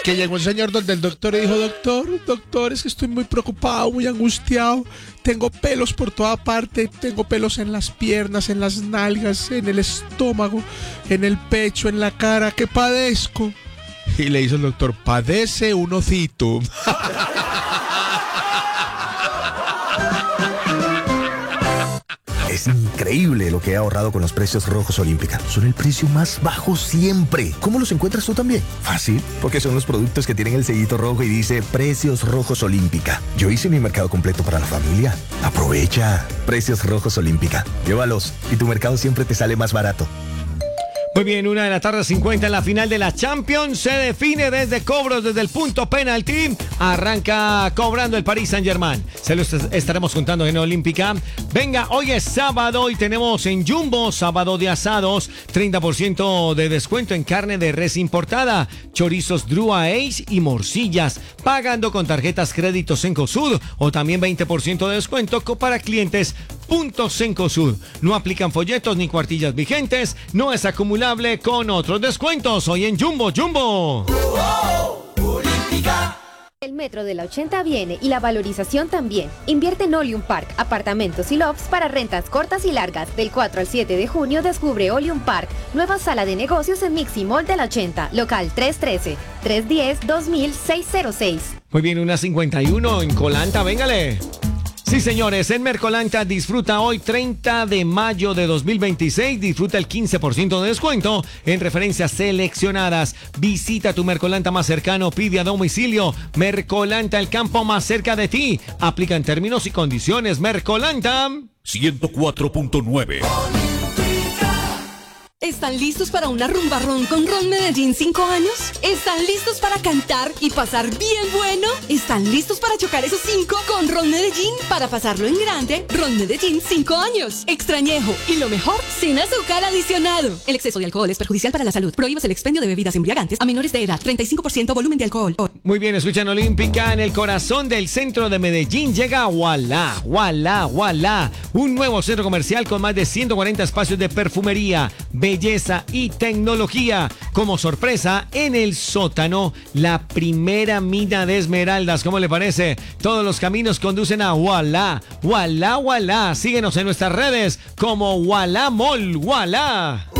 Que llegó un señor donde el doctor y dijo, doctor, es que estoy muy preocupado, muy angustiado. Tengo pelos por toda parte, tengo pelos en las piernas, en las nalgas, en el estómago, en el pecho, en la cara. ¿Qué padezco? Y le hizo el doctor, padece un hocito. Es increíble lo que he ahorrado con los precios rojos Olímpica. Son el precio más bajo siempre. ¿Cómo los encuentras tú también? Fácil, porque son los productos que tienen el sellito rojo y dice Precios Rojos Olímpica. Yo hice mi mercado completo para la familia. Aprovecha. Precios Rojos Olímpica. Llévalos y tu mercado siempre te sale más barato. Muy bien, 1:50 en la final de la Champions. Se define desde cobros, desde el punto penalti. Arranca cobrando el Paris Saint-Germain. Se lo estaremos contando en Olímpica. Venga, hoy es sábado y tenemos en Jumbo, sábado de asados, 30% de descuento en carne de res importada, chorizos Drua Ace y morcillas, pagando con tarjetas créditos Cencosud o también 20% de descuento para clientes Puntos Cencosud. No aplican folletos ni cuartillas vigentes, no es acumulable con otros descuentos. Hoy en Jumbo. El metro de la 80 viene y la valorización también. Invierte en Oleum Park, apartamentos y lofts para rentas cortas y largas. Del 4 al 7 de junio descubre Oleum Park, nueva sala de negocios en Mixi Mall de la 80, local 313-310-2606. Muy bien, 1:51 en Colanta, véngale. Sí, señores, en Mercolanta disfruta hoy 30 de mayo de 2026, disfruta el 15% de descuento en referencias seleccionadas. Visita tu Mercolanta más cercano, pide a domicilio. Mercolanta, el campo más cerca de ti. Aplican términos y condiciones. Mercolanta 104.9. ¿Están listos para una rumba ron con Ron Medellín 5 años? ¿Están listos para cantar y pasar bien bueno? ¿Están listos para chocar esos 5 con Ron Medellín? Para pasarlo en grande, Ron Medellín 5 años. Extrañejo y lo mejor, sin azúcar adicionado. El exceso de alcohol es perjudicial para la salud. Prohíbes el expendio de bebidas embriagantes a menores de edad. 35% volumen de alcohol. Muy bien, escuchan Olímpica. En el corazón del centro de Medellín llega Wala. Un nuevo centro comercial con más de 140 espacios de perfumería, belleza y tecnología. Como sorpresa, en el sótano, la primera mina de esmeraldas. ¿Cómo le parece? Todos los caminos conducen a Wala. Síguenos en nuestras redes como Wala Mall.